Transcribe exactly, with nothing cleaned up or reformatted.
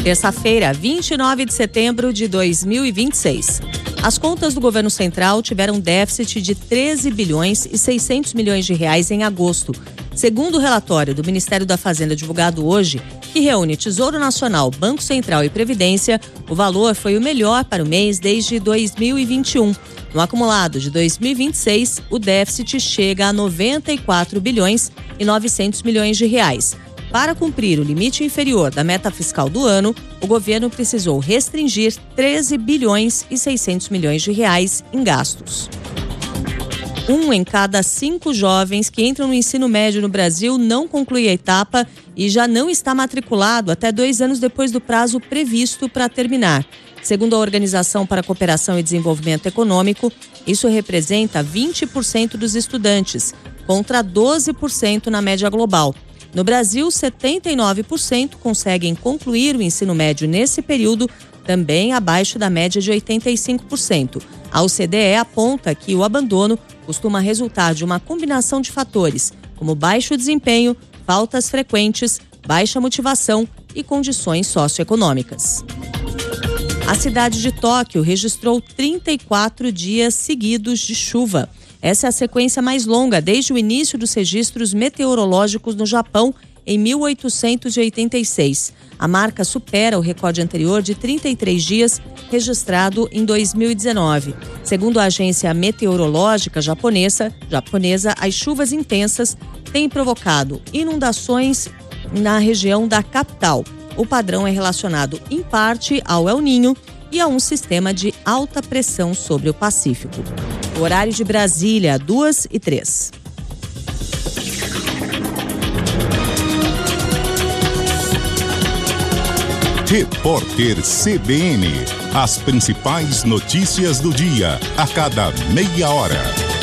Terça-feira, vinte e nove de setembro de dois mil e vinte e seis. As contas do governo central tiveram déficit de treze bilhões e seiscentos milhões de reais em agosto. Segundo o relatório do Ministério da Fazenda divulgado hoje, que reúne Tesouro Nacional, Banco Central e Previdência, o valor foi o melhor para o mês desde dois mil e vinte e um. No acumulado de dois mil e vinte e seis, o déficit chega a noventa e quatro bilhões e novecentos milhões de reais. Para cumprir o limite inferior da meta fiscal do ano, o governo precisou restringir treze bilhões e seiscentos milhões de reais em gastos. Um em cada cinco jovens que entram no ensino médio no Brasil não conclui a etapa e já não está matriculado até dois anos depois do prazo previsto para terminar. Segundo a Organização para a Cooperação e Desenvolvimento Econômico, isso representa vinte por cento dos estudantes, contra doze por cento na média global. No Brasil, setenta e nove por cento conseguem concluir o ensino médio nesse período, também abaixo da média de oitenta e cinco por cento. A O C D E aponta que o abandono costuma resultar de uma combinação de fatores, como baixo desempenho, faltas frequentes, baixa motivação e condições socioeconômicas. A cidade de Tóquio registrou trinta e quatro dias seguidos de chuva. Essa é a sequência mais longa desde o início dos registros meteorológicos no Japão em mil oitocentos e oitenta e seis. A marca supera o recorde anterior de trinta e três dias registrado em dois mil e dezenove. Segundo a agência meteorológica japonesa, japonesa, as chuvas intensas têm provocado inundações na região da capital. O padrão é relacionado em parte ao El Niño e a um sistema de alta pressão sobre o Pacífico. O horário de Brasília, duas e três. Repórter C B N. As principais notícias do dia, a cada meia hora.